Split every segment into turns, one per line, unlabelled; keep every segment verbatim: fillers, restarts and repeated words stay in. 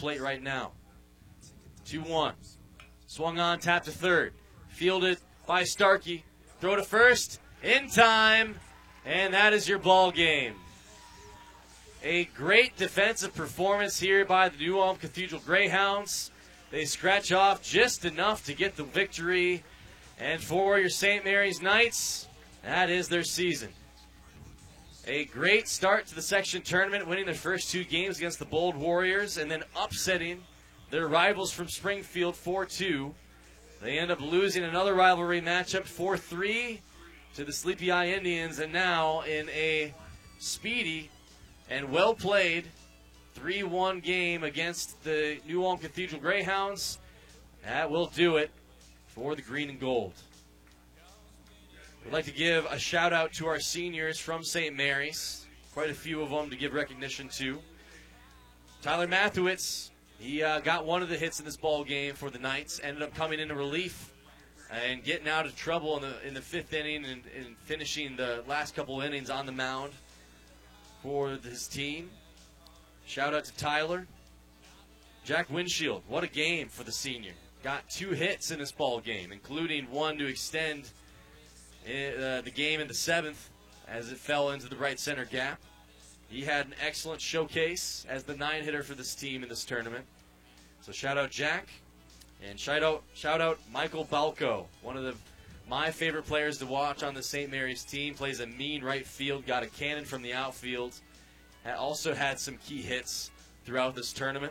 plate right now. two one. Swung on, tap to third. Fielded by Starkey. Throw to first. In time. And that is your ball game. A great defensive performance here by the New Ulm Cathedral Greyhounds. They scratch off just enough to get the victory. And for your Saint Mary's Knights, that is their season. A great start to the section tournament, winning their first two games against the Bold Warriors and then upsetting their rivals from Springfield four two. They end up losing another rivalry matchup four three to the Sleepy Eye Indians, and now in a speedy and well-played three one game against the New Ulm Cathedral Greyhounds. That will do it for the green and gold. We'd like to give a shout-out to our seniors from Saint Mary's. Quite a few of them to give recognition to. Tyler Mathewitz, he uh, got one of the hits in this ball game for the Knights, ended up coming into relief and getting out of trouble in the in the fifth inning and, and finishing the last couple innings on the mound for his team. Shout out to Tyler. Jack Windshield, what a game for the senior. Got two hits in this ball game, including one to extend uh, the game in the seventh as it fell into the right center gap. He had an excellent showcase as the nine hitter for this team in this tournament. So shout out Jack. And shout out, shout out Michael Balco, one of the my favorite players to watch on the Saint Mary's team. Plays a mean right field, got a cannon from the outfield. Also had some key hits throughout this tournament.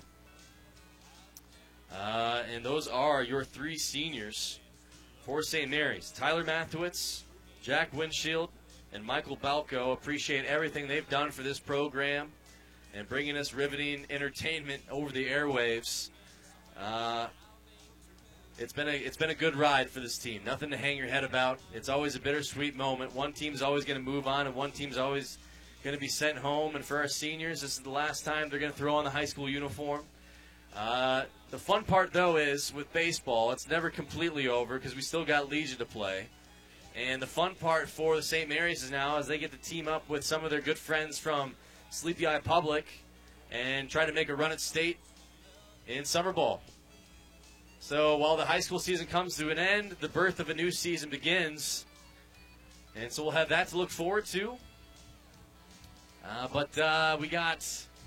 Uh, and those are your three seniors for Saint Mary's. Tyler Mathewitz, Jack Windshield, and Michael Balco. Appreciate everything they've done for this program and bringing us riveting entertainment over the airwaves. Uh, It's been a it's been a good ride for this team. Nothing to hang your head about. It's always a bittersweet moment. One team's always going to move on, and one team's always going to be sent home. And for our seniors, this is the last time they're going to throw on the high school uniform. Uh, the fun part, though, is with baseball, it's never completely over because we still got Legion to play. And the fun part for the Saint Mary's is now is they get to team up with some of their good friends from Sleepy Eye Public and try to make a run at state in summer ball. So while the high school season comes to an end, the birth of a new season begins. And so we'll have that to look forward to. Uh, but uh, we got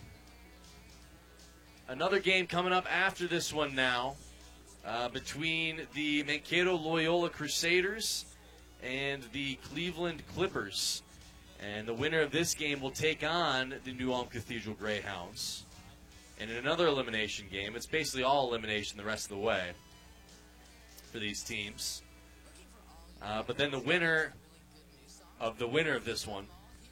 another game coming up after this one now uh, between the Mankato Loyola Crusaders and the Cleveland Clippers. And the winner of this game will take on the New Ulm Cathedral Greyhounds. And in another elimination game, it's basically all elimination the rest of the way for these teams. Uh, but then the winner of the winner of this one,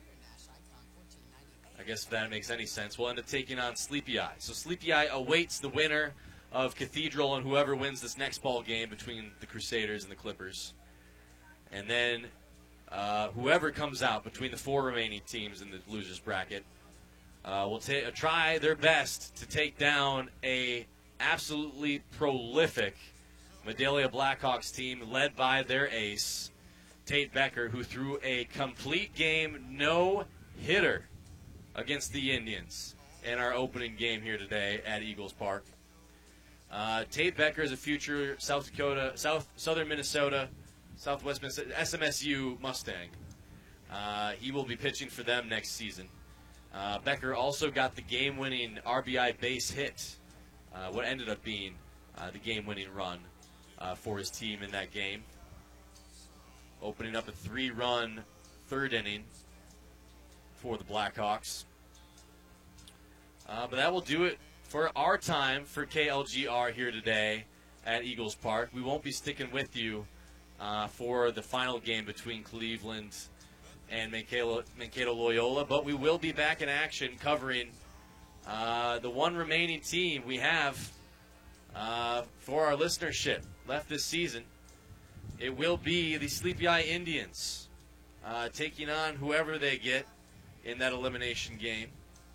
I guess if that makes any sense, will end up taking on Sleepy Eye. So Sleepy Eye awaits the winner of Cathedral and whoever wins this next ball game between the Crusaders and the Clippers. And then uh, whoever comes out between the four remaining teams in the losers bracket Uh, will ta- try their best to take down a absolutely prolific Medalia Blackhawks team led by their ace, Tate Becker, who threw a complete game no-hitter against the Indians in our opening game here today at Eagles Park. Uh, Tate Becker is a future South Dakota, South Southern Minnesota, Southwest Minnesota, S M S U Mustang. Uh, he will be pitching for them next season. Uh, Becker also got the game-winning R B I base hit, uh, what ended up being uh, the game-winning run uh, for his team in that game, opening up a three-run third inning for the Blackhawks. Uh, but that will do it for our time for K L G R here today at Eagles Park. We won't be sticking with you uh, for the final game between Cleveland and Mankato, Mankato Loyola, but we will be back in action covering uh, the one remaining team we have uh, for our listenership left this season. It will be the Sleepy Eye Indians uh, taking on whoever they get in that elimination game.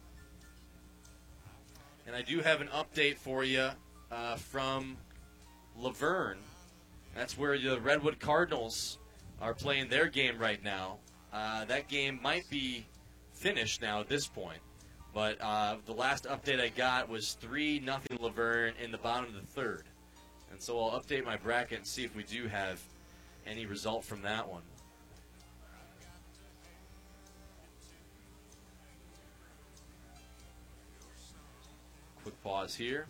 And I do have an update for you uh, from Laverne. That's where the Redwood Cardinals are playing their game right now. Uh, that game might be finished now at this point, But uh, the last update I got was three nothing Laverne in the bottom of the third. And so I'll update my bracket and see if we do have any result from that one. Quick pause here.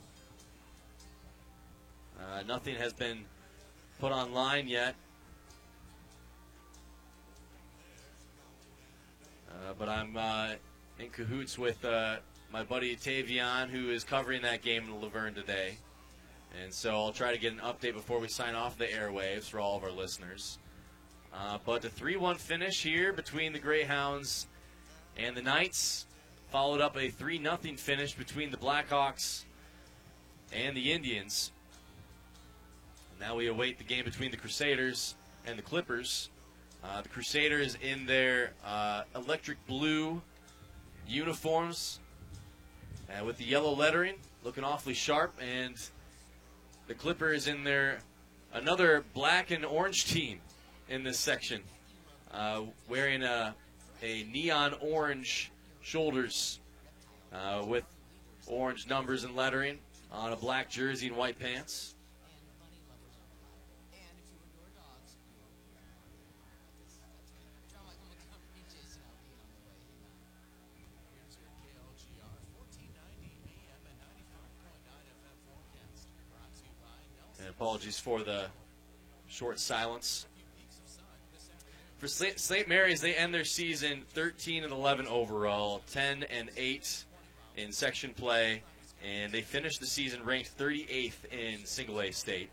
Uh, nothing has been put online yet. Uh, but I'm uh, in cahoots with uh, my buddy Tavion, who is covering that game in Laverne today. And so I'll try to get an update before we sign off the airwaves for all of our listeners. Uh, but the three one finish here between the Greyhounds and the Knights, followed up a three nothing finish between the Blackhawks and the Indians. Now we await the game between the Crusaders and the Clippers. Uh, the Crusaders in their uh, electric blue uniforms uh, with the yellow lettering, looking awfully sharp, and the Clippers in their another black and orange team in this section, uh, wearing a, a neon orange shoulders uh, with orange numbers and lettering on a black jersey and white pants. And apologies for the short silence. For Saint Mary's, they end their season thirteen and eleven overall, ten and eight in section play, and they finished the season ranked thirty-eighth in single A state.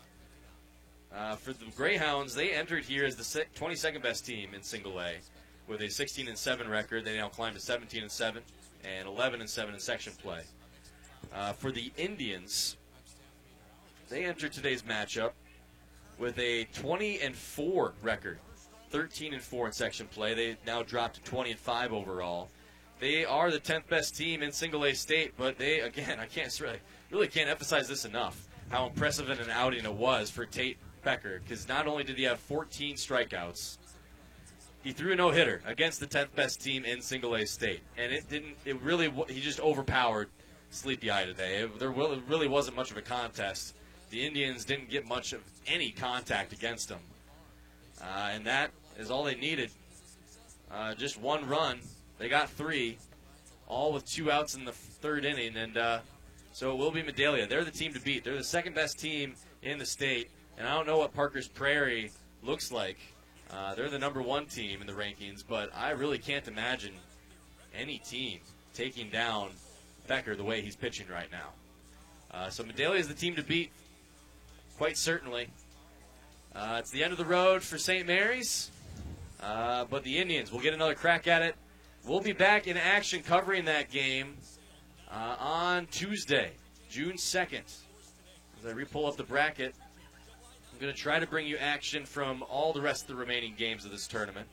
Uh, for the Greyhounds, they entered here as the twenty-second best team in single A with a sixteen and seven record. They now climb to seventeen and seven and eleven and seven in section play. Uh, for the Indians, they entered today's matchup with a twenty and four record, thirteen and four in section play. They now dropped to twenty and five overall. They are the tenth best team in single A state, but they, again, I can't really, really can't emphasize this enough, how impressive an outing it was for Tate Becker, because not only did he have fourteen strikeouts, he threw a no-hitter against the tenth best team in single A state, and it didn't, it really, he just overpowered Sleepy Eye today. It, there really, really wasn't much of a contest. The Indians didn't get much of any contact against them. Uh, and that is all they needed. Uh, just one run. They got three, all with two outs in the third inning. And uh, so it will be Medalia. They're the team to beat. They're the second best team in the state. And I don't know what Parker's Prairie looks like. Uh, they're the number one team in the rankings, but I really can't imagine any team taking down Becker the way he's pitching right now. Uh, so Medalia is the team to beat. Quite certainly. Uh, it's the end of the road for Saint Mary's, uh, but the Indians will get another crack at it. We'll be back in action covering that game uh, on Tuesday, June second. As I re-pull up the bracket, I'm going to try to bring you action from all the rest of the remaining games of this tournament.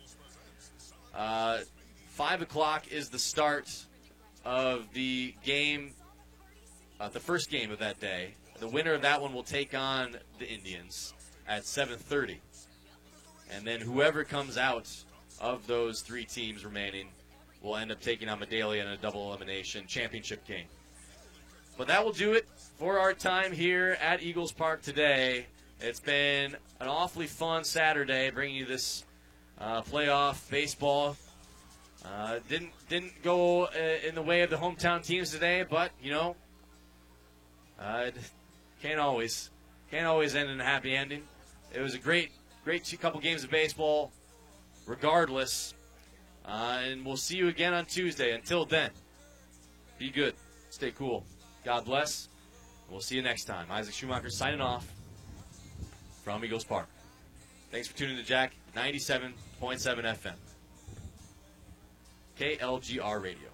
Uh, five o'clock is the start of the game, uh, the first game of that day. The winner of that one will take on the Indians at seven thirty. And then whoever comes out of those three teams remaining will end up taking on Medalia in a double elimination championship game. But that will do it for our time here at Eagles Park today. It's been an awfully fun Saturday bringing you this uh, playoff baseball. Uh, didn't didn't go uh, in the way of the hometown teams today, but, you know, uh, Can't always, can't always end in a happy ending. It was a great, great two couple games of baseball, regardless. Uh, and we'll see you again on Tuesday. Until then, be good, stay cool. God bless. We'll see you next time. Isaac Schumacher signing off from Eagles Park. Thanks for tuning in to Jack ninety-seven point seven F M, K L G R Radio.